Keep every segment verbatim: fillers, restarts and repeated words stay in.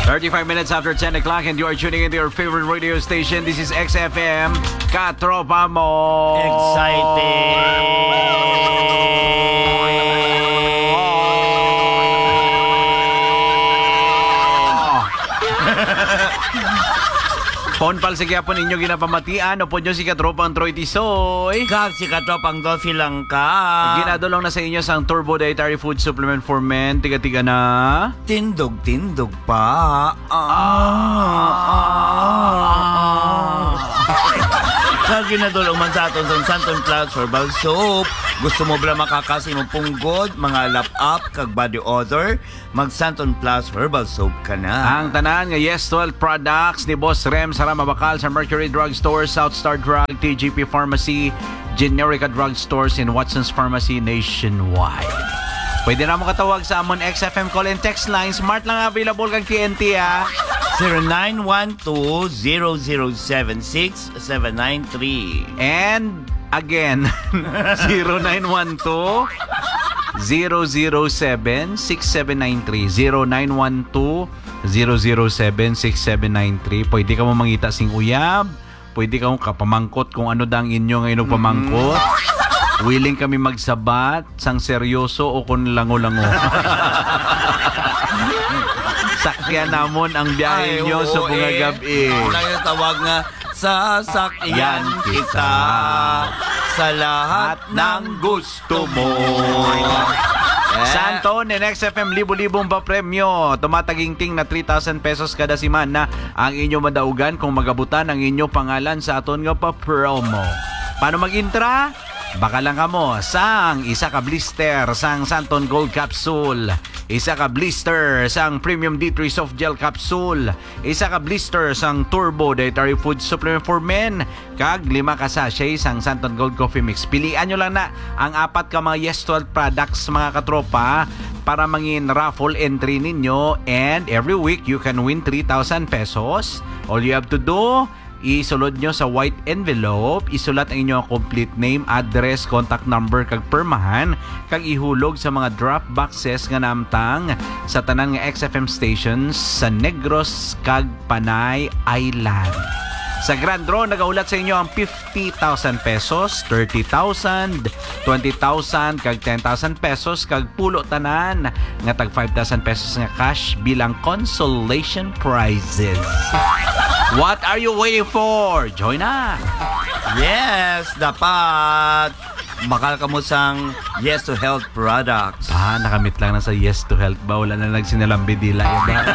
thirty-five minutes after ten o'clock and you are tuning into your favorite radio station. This is X F M, Katropa Mo. Pon pal sige po ninyo ginapamatian o po nyo si Katropang Troy Tisoy. Kag si Katropang Dolphy lang ka. Ginadulong na sa inyo sang Turbo Dietary Food Supplement for Men. Tiga-tiga na. Tindog-tindog pa. Ah. ah, ah. Kag ginadulong man sa aton sa Santon Plus Herbal Soap. Gusto mo ba makakasi mong punggod, mga lap-up, kag body odor? Mag Santon Plus Herbal Soap ka na. Ang tanan nga Yes twelve products ni Boss Rem sa Mabakal sa Mercury Drug Store, South Star Drug, T G P Pharmacy, Generica Drug Stores, and Watson's Pharmacy nationwide. Pwede na mo katawag sa amon X F M call and text line. Smart lang available kang T N T ah. zero nine one two zero zero seven six seven nine three. And again, zero nine one two zero zero seven six seven nine three. zero nine one two zero zero seven six seven nine three. Pwede ka mo mangita sing uyab. Pwede ka mo kapamangkot kung ano dang inyo ngayon pamangkot. Willing kami magsabat, sang seryoso o kung lango-lango. Sakyan namon ang biyahe nyo sa bunga eh. gabi. Kaya tawag nga, sasakyan kita sa lahat ng gusto mo. Eh. Santo, ni X F M, libo-libong pa premyo. Tumataginting na three thousand pesos kada simana ang inyo madaugan kung magabutan ang inyo pangalan sa aton nga pa promo. Paano mag-intra? Baka lang ka mo sang isa ka blister sang Santon Gold Capsule, isa ka blister sang Premium D three Soft Gel Capsule, isa ka blister sang Turbo Dietary Food Supplement for Men, kag lima ka sachet sang Santon Gold Coffee Mix. Pilian nyo lang na ang apat ka mga Yes twelve products mga katropa para mangin raffle entry ninyo, and every week you can win three thousand pesos. All you have to do, isulod nyo sa white envelope, isulat ang inyong complete name, address, contact number, kag permahan, kag ihulog sa mga drop boxes nga namtang sa tanan nga X F M stations sa Negros kag Panay Island. Sa Grand Draw, nagaulat sa inyo ang fifty thousand pesos, thirty thousand, twenty thousand, kag ten thousand pesos, kag pulo tanan nga tag five thousand pesos nga cash bilang consolation prizes. What are you waiting for? Join na! Yes, dapat bakal ka mo sang Yes to Health products. Ah, nakamit lang na sa Yes to Health ba? Wala na nagsinalambi dila.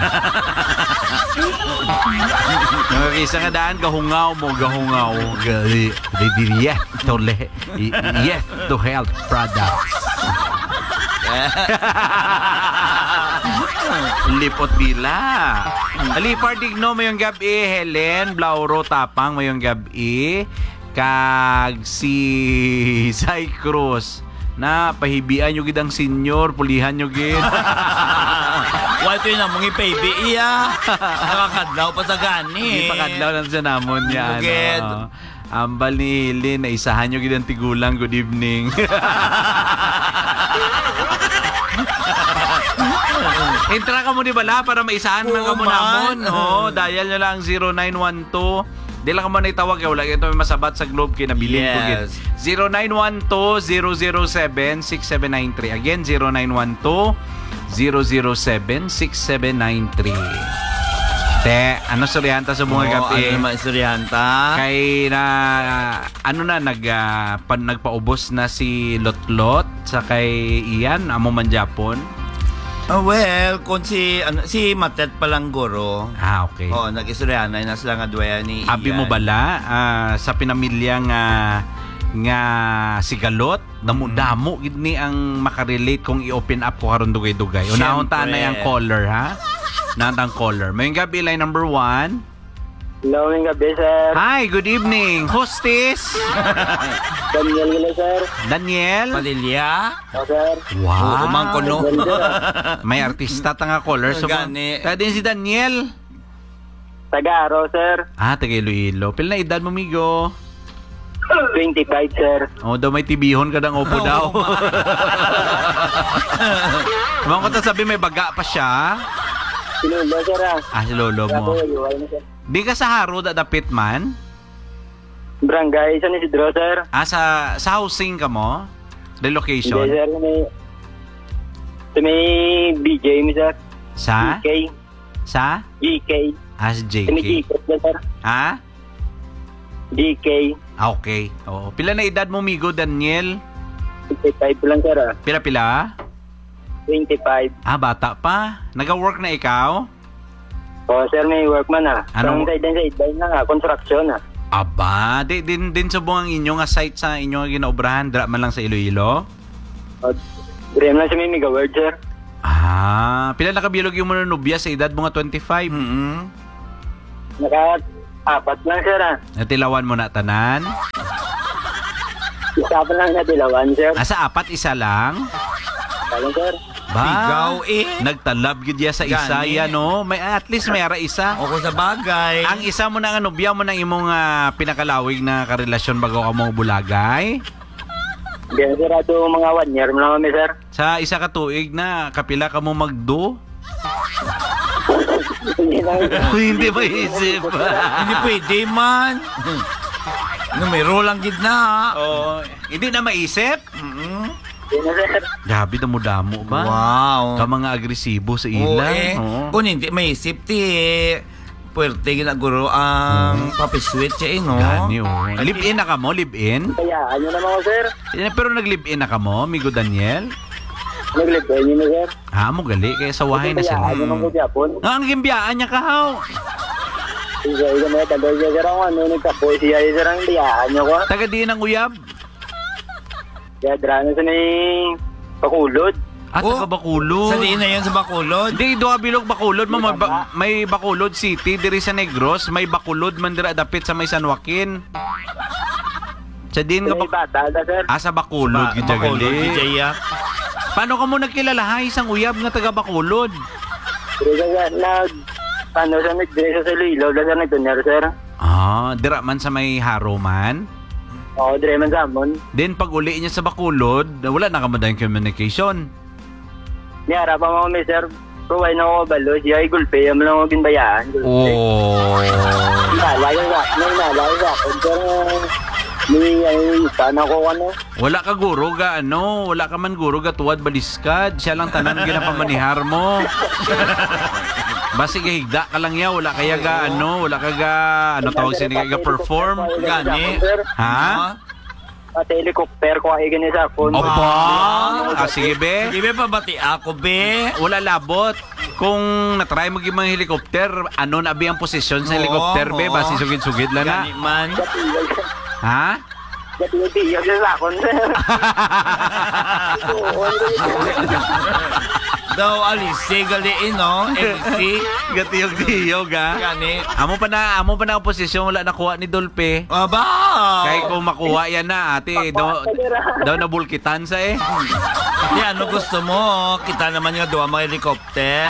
Nakakisa nga daan, gahungaw mo, gahungaw. Yes to, le- yes to Health products. Lipot dila. Alipardig no, mayong gabi, Helen Blauro Tapang, mayong gabi. Kag si Sai Cruz na pahibian nyo gidang senior, pulihan nyo gid. Wato yun ang mga baby iya. Nakakadlaw pa sa gani. Hindi pa kadlaw lang sa namon niya. Gid. Ano. Ambal ni Hilin, naisahan nyo gidang tigulang. Good evening. Entra ka mo di bala para maisahan man ka mo namon. Oh, dial nyo lang zero nine one two. Di lang ka mo naitawag. Wala ito may masabat sa Globe. Kinabilin yes. ko gid. zero nine one two zero zero seven six seven nine three. Again, zero nine one two zero zero seven six seven nine three. Te, ano suryanta sa mga oh, gabi? Ano naman suryanta? Kay na, ano na, nag, uh, pan, nagpaubos na si Lotlot sa kay Ian, amo man Japon. Oh, well, kung si, ano, si Matet Palanggoro. Ah, okay. Oo, oh, nag-isuryan na sila nga duwaya ni Ian. Abi mo bala, uh, sa pinamilyang uh, nga si Galot, damo-damo gid ni ang makarelate kung i-open up ko karon dugay-dugay. Unahon ta na yung caller, ha? Nantang caller. Mayong gabi, line number one. Hello, mayong gabi, sir. Hi, good evening. Hostess? Daniel gila, sir. Daniel? Padilla? O, sir. Wow. Umang kuno. May artista ta nga caller. So, Gani. tayo din si Daniel. Taga-Aro, sir. Ah, taga Iloilo. Pila na edad mo, migo? twenty-five, sir. O, daw may tibihon ka ng opo daw. Kumang ko ta sabi may baga pa siya. Sinulo, sir, ah. Ah, si lolo mo. Grabe, iwal na, sir. Di ka sa haro da dapit man? Barangay San Isidro, sir. Ah, sa, sa housing ka mo? Relocation? Hindi, sir. May, sa may B J, mi, sir. Sa? G K. Sa? G K. Ah, sa Sa may J K. G K, sir. Ha? G K. Ah, okay. Oo. Pila na edad mo, Migo Daniel? twenty-five lang, sir, ah. Pila-pila? twenty-five. Ah, bata pa. Nag-work na ikaw? Oh, sir, may workman, ah. Ano? Ang sideline, sideline lang, ah. Construction, ah. Aba, di, din, din sa buong inyo nga site sa inyo nga ginaobrahan, dra man lang sa Iloilo? Oh, Dream lang sa may mega word, sir. Ah, pila na kabilog yung mga nubya sa edad mo nga twenty-five? Mm-mm. Naka-apat lang, sir, ah. Natilawan mo na tanan? Isa pa lang na dilawan, sir. Ah, sa apat, isa lang? Alam, sir. Ba? Bigaw eh. Nagtalab gid ya sa isa Gani. ya, no? May, at least may ara isa. O kung sa bagay. Ang isa mo na nga nubya mo ng imong ah, pinakalawig na karelasyon bago ka mo bulagay. Hindi, sir, ato mga one year mo lang kami, sir. Sa isa ka tuig na kapila ka mo magdo. Hindi lang, sir. Hindi ba isip? Hindi pwede man. Numero lang gid na. Oh, hindi na maisip. Mm-mm. Hindi na, sir. Grabe damo-damo ba? Wow. Ka mga agresibo sa Oo, ilang. eh. Oo. Kung hindi may safety eh. Puwerte ginaguro ang papiswit siya eh, no? Gani, oh. Live-in na ka mo? Live-in? Kayaan nyo naman ako, sir. Eh, Pero nag-live-in na ka mo, Migo Daniel? Naglipay nyo na, sir. Ha, mo gali. Kaya sawahin na Kayaan nyo sila. naman ko Japon. Ah, ang gimbiyaan niya ka, haw. Isa, isa mga tagal siya, sir. Ang ano, nagkapo siya, sir. Ang liyaan nyo ko. Taga di ng uyab. Kaya drano sa may pakulod. At Oh, taga Bacolod. Sa diin na yan sa Bacolod. Hindi, doa bilog Bacolod. May, ba- may Bacolod City, diri sa Negros. May Bacolod man dira dapit sa may San Joaquin. Sa din Sa nga may ba- bata, sir. Ah, sa Bacolod. Ba- Gidya Bacolod, gali. Gidya. Paano ka mo nagkilala ha? Isang uyab nga taga Bacolod. Pero kaya nag... Ano, sa nagdreso sa Lilo, sir, nagtuner, sir. Ah, dira man sa may Haro man. Oo, Dreman Samon. Then pag uli niya sa Bacolod, wala na ka mo dahil communication. Niyara pa mo kami, sir. Pruway na ako balo. Siya ay gulpe. Yung lang ako ginbayaan. Gulpe. Oh. Nalagay sa akin. Nalagay sa akin. Pero... May ay sana ko ano. Wala ka guro ga ano, wala ka man guro ga tuwad baliskad. Siya lang tanan ginapamanihar mo. Basi higda ka lang ya, wala kaya ga ano, wala ka ga ano tawag siya ga perform. Gani. Ha? At helicopter ko ay ganyan sa phone. Opo. Ah, sige be. Sige be, pabati ako be. Wala labot. Kung natry mo gimang helicopter, ano na bi ang posisyon sa Oo, helicopter be? oo. Basi sugid-sugid lang na. Gani man. Ha? Gatiyag-tiyag sa akin. Daw alisi galiin no. Alisi. Gatiyog-tiyog ha. Gani. Amo pa na, amo pa na ang posisyon wala nakuha ni Dolpe. Aba. Kaya kung makuha yan na, ate, daw, daw nabulkitan sa eh. Di ano gusto mo? Kita naman yung duwa mga helicopter.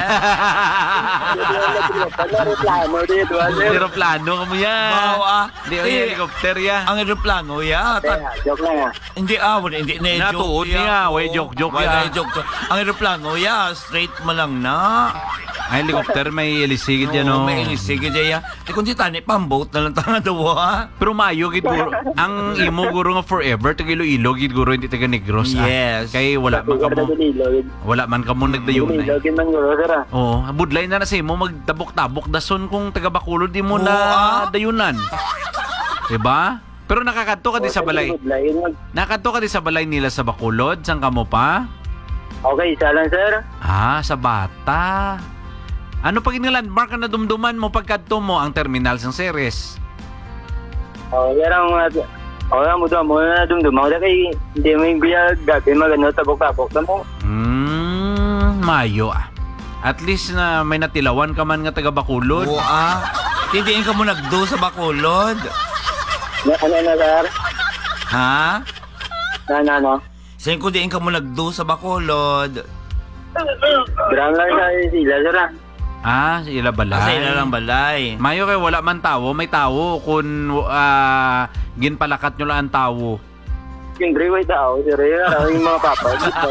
Reklamo dito, sir. Aeroplano ka mo yan. Wow ah. Di, o Eh, helicopter ya. Ang aeroplano ya. Kaya, joke lang ah. Hindi ah, wala, hindi na Natuod niya, way joke-joke Wala ya. joke. Ang aeroplano ya, straight mo lang na. Ay, helicopter may ilisigid yan, no? May inisige dyan. Di kung di tani, pang-boat na lang tanga duwa. Pero mayo, gid guro. Ang imo guro nga forever, taga Iloilo, gid guro, hindi taga Negros. ah. Yes. Kay wala man ka mo, wala man ka mo nagdayunay. Dilogin man guro, sir ah. Oo, oh, budlay na na sa imo, magtabok-tabok dason kung taga Bacolod di mo Oo, na ah. dayunan. Diba? Pero nakakadto ka di sa balay. Nakadto ka di sa balay nila sa Bacolod, saan ka mo pa? Okay, isa lang, sir. Ah, sa Bata. Ano pag nga landmark na dumduman mo pagkadto mo ang terminal ng Ceres? Oh, sir, ang mga... Oh, ang muda mo na dumdum ako. Kaya hindi mo yung guya gabi magano tabok-tabok na mo. Hmm, mayo ah. At least na may natilawan ka man nga taga Bacolod. Oo ah. Tidiin ka mo nagdo sa Bacolod. Na, ano na, sir? Ha? Na, na, no? Saan ko diin ka mo nagdo sa Bacolod? Drama lang sa sila, sir ah. Ah, sila balay. Kasi na lang balay. Mayo kay wala man tawo, may tawo kun ah, ginpalakat nyo lang ang tawo. Siyempre, wait daw. Sir, yung mga papa.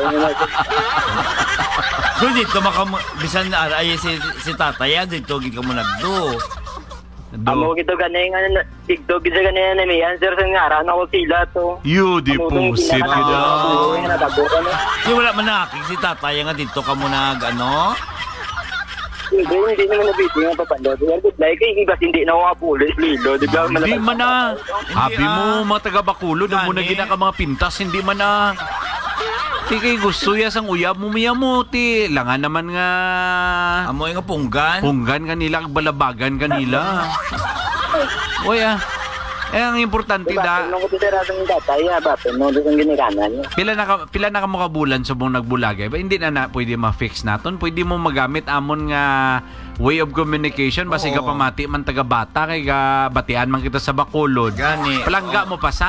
So dito makam bisan na ay si si tatay ya dito gid ka mo nagdo. Amo Do. kito ganing ano TikTok gid ganing na mi answer sa ngara na ko sila to. You di pusit gid. Di wala man nakik si tatay nga dito ka mo nag ano. Hindi, hindi naman nabiti nga papando. Pero like, iba hindi na ako pulis, Lilo. Di ba? Hindi man na. Habi ah. mo mga taga Bacolod, mo na Gani. gina ka mga pintas, hindi man na. Ti kay gusto ya sang uyab mo miya mo ti. Langan naman nga Amo nga punggan. punggan kanila, kag balabagan kanila. Oy ah. Eh, ang importante Diba? da, Nung ko titira sa mga tatay, ha, ba? Nung doon ginikanan niya. pila na ka, pila na ka mo kabulan sa buong nagbulagay. Ba hindi na, na pwede ma-fix naton. Pwede mo magamit amon nga way of communication basi ka Oo. pamati man taga bata kay ga batian man kita sa Bacolod. Gani. Palangga mo pa sa